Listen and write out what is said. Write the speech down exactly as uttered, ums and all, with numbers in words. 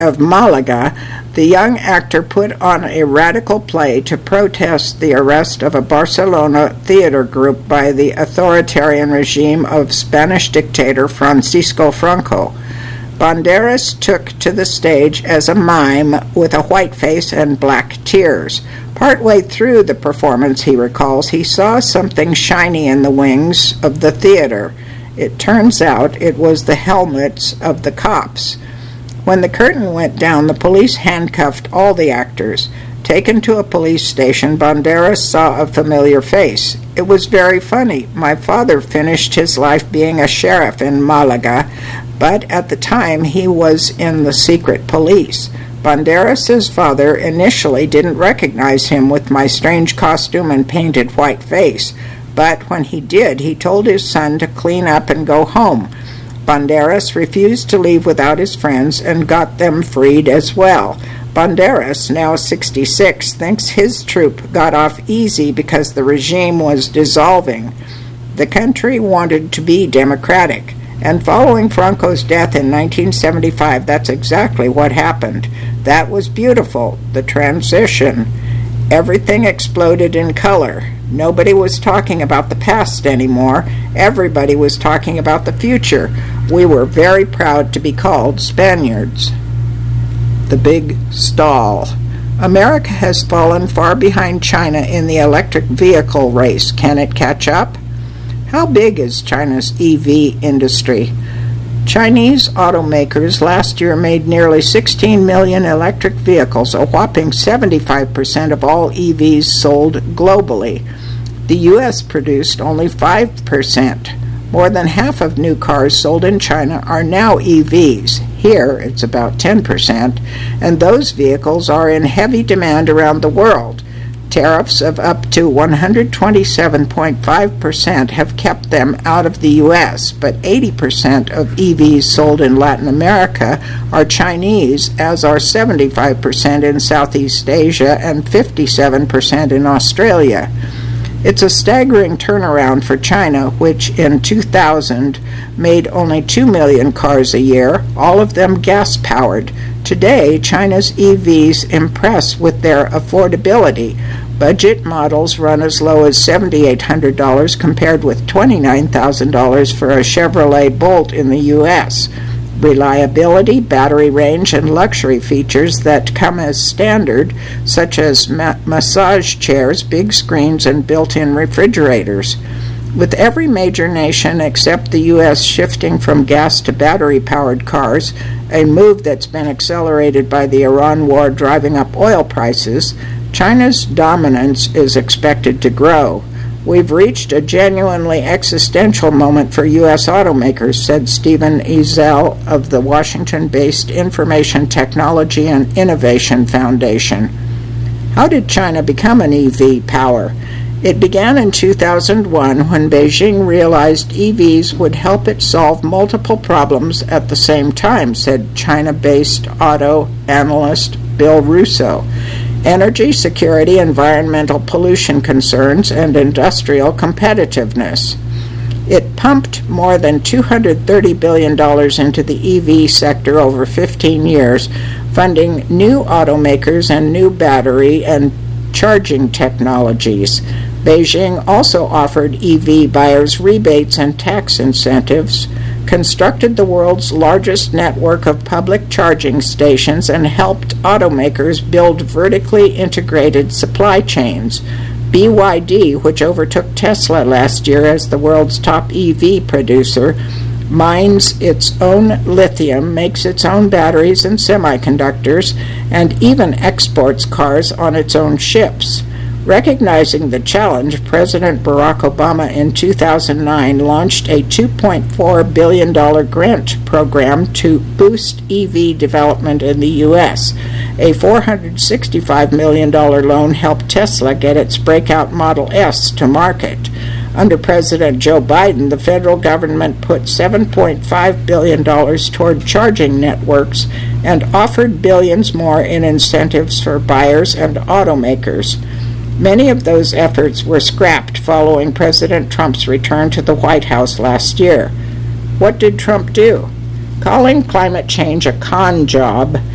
of Malaga, the young actor put on a radical play to protest the arrest of a Barcelona theater group by the authoritarian regime of Spanish dictator Francisco Franco. Banderas took to the stage as a mime with a white face and black tears. Partway through the performance, he recalls, he saw something shiny in the wings of the theater. It turns out it was the helmets of the cops. When the curtain went down, the police handcuffed all the actors. Taken to a police station, Banderas saw a familiar face. It was very funny. My father finished his life being a sheriff in Malaga, but at the time he was in the secret police. Banderas' father initially didn't recognize him with my strange costume and painted white face, but when he did, he told his son to clean up and go home. Banderas refused to leave without his friends and got them freed as well. Banderas, now sixty-six, thinks his troupe got off easy because the regime was dissolving. The country wanted to be democratic, and following Franco's death in nineteen seventy-five, that's exactly what happened. That was beautiful, the transition. Everything exploded in color. Nobody was talking about the past anymore. Everybody was talking about the future. We were very proud to be called Spaniards. The big stall. America has fallen far behind China in the electric vehicle race. Can it catch up? How big is China's E V industry? Chinese automakers last year made nearly sixteen million electric vehicles, a whopping seventy-five percent of all E Vs sold globally. The U S produced only five percent. More than half of new cars sold in China are now E Vs. Here, it's about ten percent, and those vehicles are in heavy demand around the world. Tariffs of up to one hundred twenty-seven point five percent have kept them out of the U S, but eighty percent of E Vs sold in Latin America are Chinese, as are seventy-five percent in Southeast Asia and fifty-seven percent in Australia. It's a staggering turnaround for China, which in two thousand made only two million cars a year, all of them gas-powered. Today, China's E Vs impress with their affordability. Budget models run as low as seven thousand eight hundred dollars compared with twenty-nine thousand dollars for a Chevrolet Bolt in the U S Reliability, battery range, and luxury features that come as standard, such as ma- massage chairs, big screens, and built-in refrigerators. With every major nation except the U S shifting from gas to battery-powered cars, a move that's been accelerated by the Iran war driving up oil prices, China's dominance is expected to grow. We've reached a genuinely existential moment for U S automakers, said Stephen Ezel of the Washington-based Information Technology and Innovation Foundation. How did China become an E V power? It began in two thousand one when Beijing realized E Vs would help it solve multiple problems at the same time, said China-based auto analyst Bill Russo. Energy security, environmental pollution concerns, and industrial competitiveness. It pumped more than two hundred thirty billion dollars into the E V sector over fifteen years, funding new automakers and new battery and charging technologies. Beijing also offered E V buyers rebates and tax incentives, constructed the world's largest network of public charging stations, and helped automakers build vertically integrated supply chains. B Y D, which overtook Tesla last year as the world's top E V producer, mines its own lithium, makes its own batteries and semiconductors, and even exports cars on its own ships. Recognizing the challenge, President Barack Obama in two thousand nine launched a two point four billion dollars grant program to boost E V development in the U S. A four hundred sixty-five million dollars loan helped Tesla get its breakout Model S to market. Under President Joe Biden, the federal government put seven point five billion dollars toward charging networks and offered billions more in incentives for buyers and automakers. Many of those efforts were scrapped following President Trump's return to the White House last year. What did Trump do? Calling climate change a con job,